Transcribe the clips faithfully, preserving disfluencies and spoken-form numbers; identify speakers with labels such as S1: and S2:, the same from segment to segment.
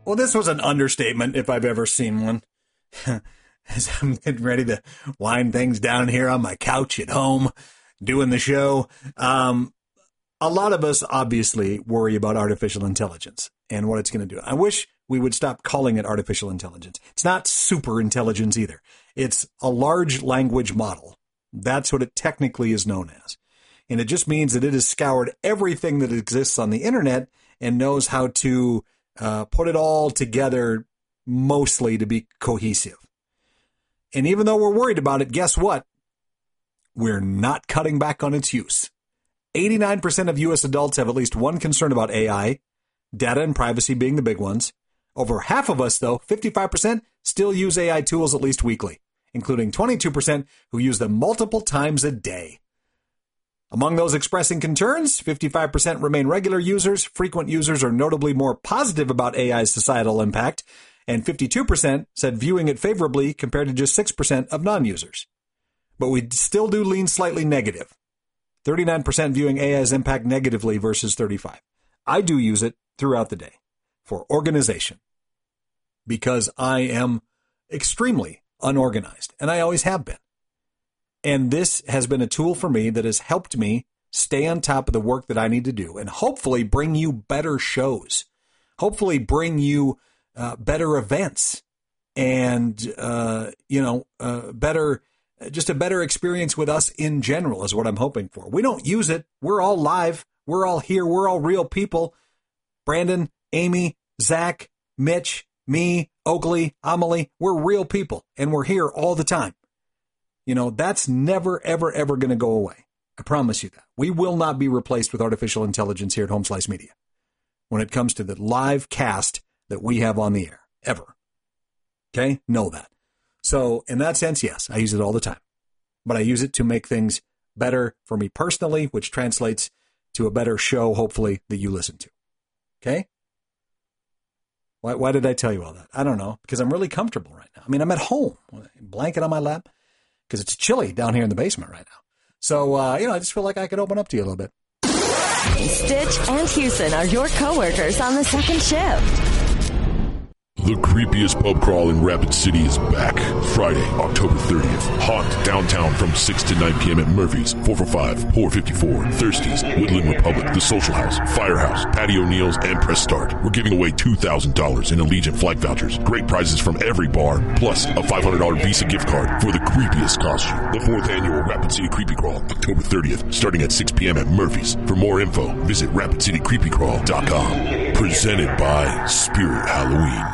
S1: Well, this was an understatement if I've ever seen one. As I'm getting ready to wind things down here on my couch at home, doing the show. Um, a lot of us obviously worry about artificial intelligence and what it's going to do. I wish we would stop calling it artificial intelligence. It's not super intelligence either. It's a large language model. That's what it technically is known as. And it just means that it has scoured everything that exists on the internet and knows how to uh, put it all together mostly to be cohesive. And even though we're worried about it, guess what? We're not cutting back on its use. eighty-nine percent of U S adults have at least one concern about A I, data and privacy being the big ones. Over half of us, though, fifty-five percent, still use A I tools at least weekly, including twenty-two percent who use them multiple times a day. Among those expressing concerns, fifty-five percent remain regular users, frequent users are notably more positive about A I's societal impact, and fifty-two percent said viewing it favorably compared to just six percent of non-users. But we still do lean slightly negative. thirty-nine percent viewing A I's impact negatively versus thirty-five. I do use it throughout the day for organization because I am extremely unorganized, and I always have been. And this has been a tool for me that has helped me stay on top of the work that I need to do and hopefully bring you better shows, hopefully bring you uh, better events and, uh, you know, uh, better, just a better experience with us in general is what I'm hoping for. We don't use it. We're all live. We're all here. We're all real people. Brandon, Amy, Zach, Mitch, me, Oakley, Amelie, we're real people and we're here all the time. You know, that's never, ever, ever going to go away. I promise you that. We will not be replaced with artificial intelligence here at Home Slice Media when it comes to the live cast that we have on the air, ever. Okay? Know that. So in that sense, yes, I use it all the time. But I use it to make things better for me personally, which translates to a better show, hopefully, that you listen to. Okay? Why, why did I tell you all that? I don't know, because I'm really comfortable right now. I mean, I'm at home, blanket on my lap, because it's chilly down here in the basement right now. So, uh, you know, I just feel like I could open up to you a little bit.
S2: Stitch and Houston are your coworkers on the second shift.
S3: The creepiest pub crawl in Rapid City is back. Friday, October thirtieth. Haunt downtown from six to nine p.m. at Murphy's, four forty-five, Poor fifty-four, Thirsties, Woodland Republic, The Social House, Firehouse, Patio Neil's, and Press Start. We're giving away two thousand dollars in Allegiant flight vouchers. Great prizes from every bar, plus a five hundred dollars Visa gift card for the creepiest costume. The fourth annual Rapid City Creepy Crawl, October thirtieth, starting at six p.m. at Murphy's. For more info, visit rapid city creepy crawl dot com. Presented by Spirit Halloween.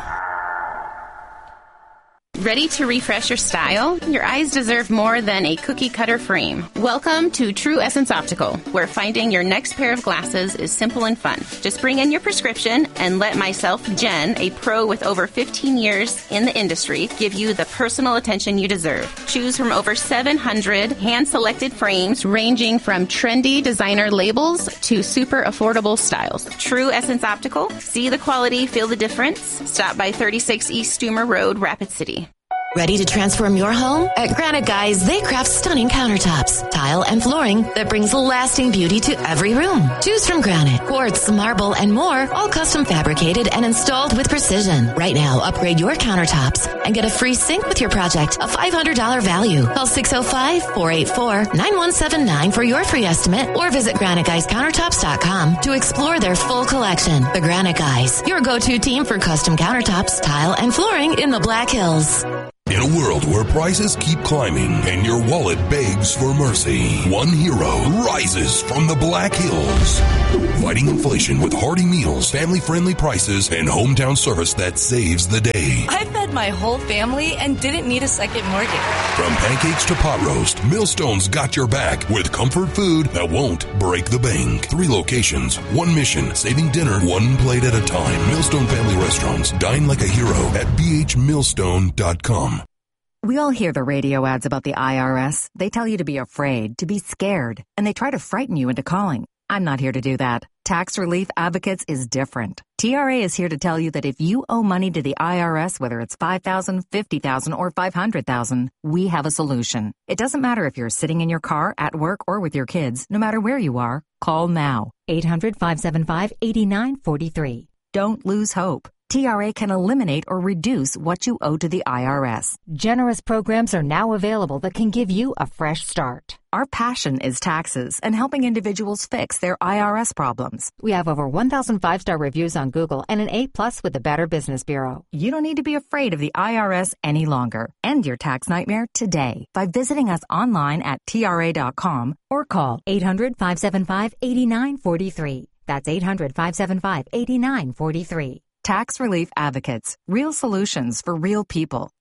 S4: Ready to refresh your style? Your eyes deserve more than a cookie-cutter frame. Welcome to True Essence Optical, where finding your next pair of glasses is simple and fun. Just bring in your prescription and let myself, Jen, a pro with over fifteen years in the industry, give you the personal attention you deserve. Choose from over seven hundred hand-selected frames ranging from trendy designer labels to super affordable styles. True Essence Optical. See the quality, feel the difference. Stop by thirty-six East Stoomer Road, Rapid City.
S2: Ready to transform your home? At Granite Guys, they craft stunning countertops, tile, and flooring that brings lasting beauty to every room. Choose from granite, quartz, marble, and more, all custom fabricated and installed with precision. Right now, upgrade your countertops and get a free sink with your project, a five hundred dollars value. Call six oh five, four eight four, nine one seven nine for your free estimate or visit granite guys countertops dot com to explore their full collection. The Granite Guys, your go-to team for custom countertops, tile, and flooring in the Black Hills.
S5: In a world where prices keep climbing and your wallet begs for mercy, one hero rises from the Black Hills, fighting inflation with hearty meals, family-friendly prices, and hometown service that saves the day.
S6: I fed my whole family and didn't need a second mortgage.
S5: From pancakes to pot roast, Millstone's got your back with comfort food that won't break the bank. Three locations, one mission, saving dinner one plate at a time. Millstone Family Restaurants. Dine like a hero at b h millstone dot com.
S7: We all hear the radio ads about the I R S. They tell you to be afraid, to be scared, and they try to frighten you into calling. I'm not here to do that. Tax Relief Advocates is different. T R A is here to tell you that if you owe money to the I R S, whether it's five thousand dollars, fifty thousand dollars, or five hundred thousand dollars, we have a solution. It doesn't matter if you're sitting in your car, at work, or with your kids. No matter where you are, call now. eight hundred, five seven five, eight nine four three. Don't lose hope. T R A can eliminate or reduce what you owe to the I R S.
S8: Generous programs are now available that can give you a fresh start.
S7: Our passion is taxes and helping individuals fix their I R S problems.
S8: We have over one thousand five-star reviews on Google and an A plus with the Better Business Bureau.
S7: You don't need to be afraid of the I R S any longer. End your tax nightmare today by visiting us online at T R A dot com or call
S8: eight hundred, five seven five, eight nine four three. That's eight hundred, five seven five, eight nine four three.
S7: Tax Relief Advocates. Real solutions for real people.